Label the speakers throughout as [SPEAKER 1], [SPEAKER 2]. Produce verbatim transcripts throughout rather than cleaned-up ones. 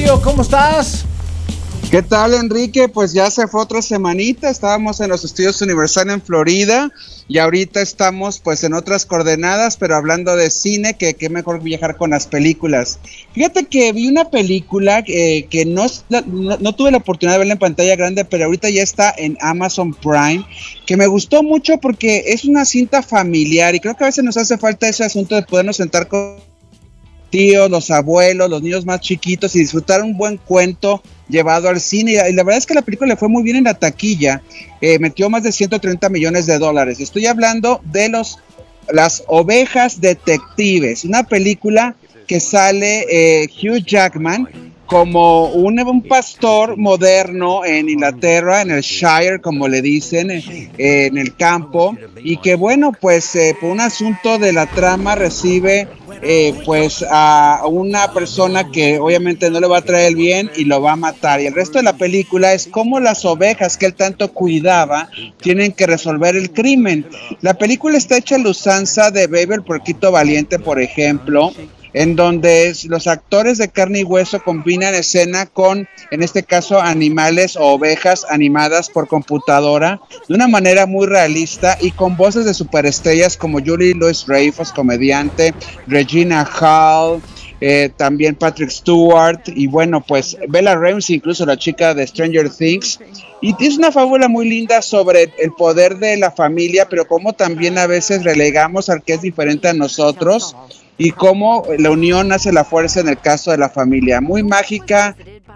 [SPEAKER 1] Mario, ¿cómo estás?
[SPEAKER 2] ¿Qué tal, Enrique? Pues ya se fue otra semanita, estábamos en los estudios Universal en Florida y ahorita estamos pues en otras coordenadas, pero hablando de cine, que qué mejor viajar con las películas. Fíjate que vi una película eh, que no, no, no tuve la oportunidad de verla en pantalla grande, pero ahorita ya está en Amazon Prime, que me gustó mucho porque es una cinta familiar y creo que a veces nos hace falta ese asunto de podernos sentar con tíos, los abuelos, los niños más chiquitos y disfrutar un buen cuento llevado al cine, y la verdad es que la película le fue muy bien en la taquilla, eh, metió más de ciento treinta millones de dólares. Estoy hablando de los las ovejas detectives, una película que sale eh, Hugh Jackman como un, un pastor moderno en Inglaterra, en el Shire, como le dicen, eh, en el campo, y que bueno, pues eh, por un asunto de la trama recibe eh, pues a una persona que obviamente no le va a traer el bien y lo va a matar, y el resto de la película es cómo las ovejas que él tanto cuidaba tienen que resolver el crimen. La película está hecha a la usanza de Baby el Puerquito Valiente, por ejemplo, en donde los actores de carne y hueso combinan escena con, en este caso, animales o ovejas animadas por computadora de una manera muy realista y con voces de superestrellas como Julie Louis-Dreyfus, comediante, Regina Hall, eh, también Patrick Stewart y bueno, pues Bella Ramsey, incluso la chica de Stranger Things. Y es una fábula muy linda sobre el poder de la familia, pero cómo también a veces relegamos al que es diferente a nosotros y cómo la unión hace la fuerza en el caso de la familia. Muy mágica,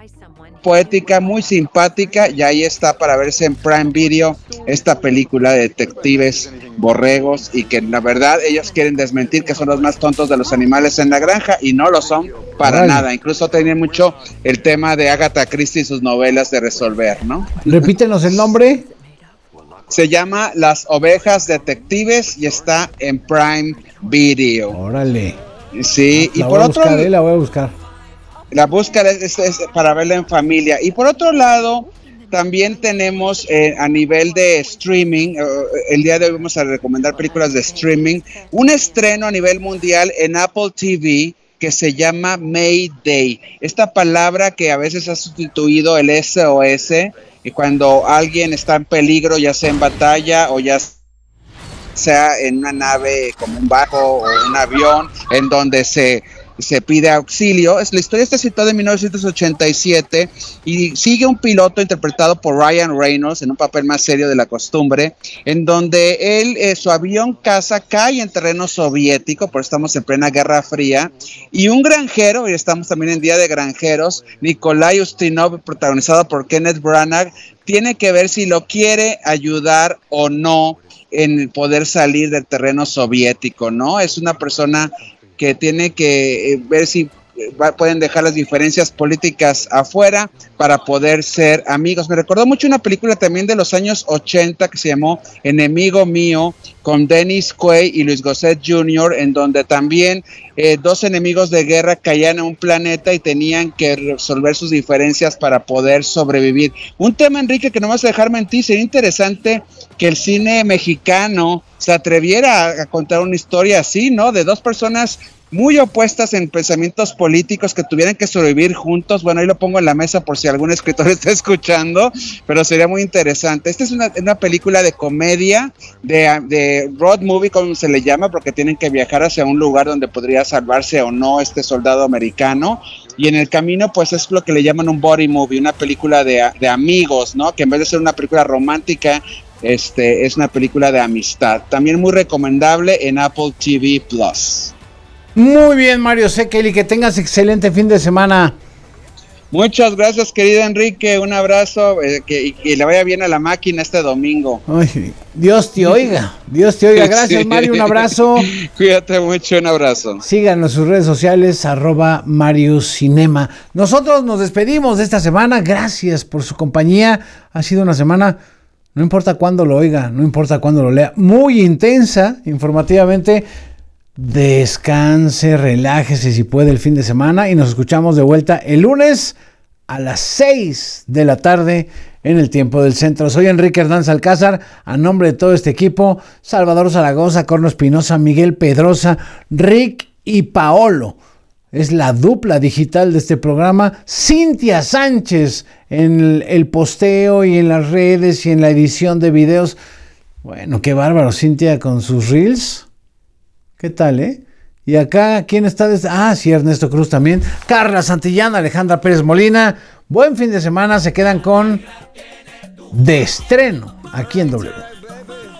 [SPEAKER 2] poética, muy simpática, y ahí está para verse en Prime Video esta película de detectives borregos, y que la verdad ellos quieren desmentir que son los más tontos de los animales en la granja, y no lo son para Vale. nada. Incluso tienen mucho el tema de Agatha Christie y sus novelas de resolver, ¿no?
[SPEAKER 1] Repítenos el nombre.
[SPEAKER 2] Se llama Las Ovejas Detectives y está en Prime Video.
[SPEAKER 1] Órale.
[SPEAKER 2] Sí,
[SPEAKER 1] la
[SPEAKER 2] y por otro
[SPEAKER 1] lado la voy a buscar.
[SPEAKER 2] La búsqueda es, es, es para verla en familia. Y por otro lado, también tenemos eh, a nivel de streaming, eh, el día de hoy vamos a recomendar películas de streaming, un estreno a nivel mundial en Apple T V que se llama Mayday. Esta palabra que a veces ha sustituido el S O S, y cuando alguien está en peligro, ya sea en batalla o ya sea en una nave como un barco o un avión, en donde se... se pide auxilio. Es, la historia está situada en mil novecientos ochenta y siete y sigue un piloto interpretado por Ryan Reynolds en un papel más serio de la costumbre, en donde él, eh, su avión caza cae en terreno soviético, por estamos en plena Guerra Fría, y un granjero, y estamos también en Día de Granjeros, Nikolai Ustinov, protagonizado por Kenneth Branagh, tiene que ver si lo quiere ayudar o no en poder salir del terreno soviético, ¿no? Es una persona que tiene que eh, ver si eh, va, pueden dejar las diferencias políticas afuera para poder ser amigos. Me recordó mucho una película también de los años ochenta que se llamó Enemigo Mío, con Dennis Quaid y Luis Gossett junior, en donde también eh, dos enemigos de guerra caían a un planeta y tenían que resolver sus diferencias para poder sobrevivir. Un tema, Enrique, que no vas a dejar mentir, sería interesante que el cine mexicano se atreviera a, a contar una historia así, ¿no? De dos personas muy opuestas en pensamientos políticos que tuvieran que sobrevivir juntos. Bueno, ahí lo pongo en la mesa por si algún escritor está escuchando, pero sería muy interesante. Esta es una, una película de comedia, de, de road movie, como se le llama, porque tienen que viajar hacia un lugar donde podría salvarse o no este soldado americano, y en el camino pues es lo que le llaman un buddy movie, una película de, de amigos, ¿no? Que en vez de ser una película romántica, este es una película de amistad. También muy recomendable en Apple T V Plus.
[SPEAKER 1] Muy bien, Mario Sekeli, que tengas excelente fin de semana.
[SPEAKER 2] Muchas gracias, querido Enrique, un abrazo, eh, que, y que le vaya bien a la máquina este domingo.
[SPEAKER 1] Ay, Dios te oiga, Dios te oiga. Gracias, sí. Mario, un abrazo.
[SPEAKER 2] Cuídate mucho, un abrazo.
[SPEAKER 1] Síganos en sus redes sociales, arroba Mario Cinema. Nosotros nos despedimos de esta semana, gracias por su compañía. Ha sido una semana, no importa cuándo lo oiga, no importa cuándo lo lea, muy intensa, informativamente. Descanse, relájese si puede el fin de semana, y nos escuchamos de vuelta el lunes a las seis de la tarde en el tiempo del centro. Soy Enrique Hernández Alcázar, a nombre de todo este equipo, Salvador Zaragoza, Corno Espinosa, Miguel Pedrosa, Rick y Paolo. es la dupla digital de este programa. Cintia Sánchez en el, el posteo y en las redes y en la edición de videos. Bueno, qué bárbaro, Cintia con sus reels. ¿Qué tal, eh? Y acá, ¿quién está? Desde... Ah, sí, Ernesto Cruz también. Carla Santillán, Alejandra Pérez Molina. Buen fin de semana, se quedan con De Estreno aquí en W.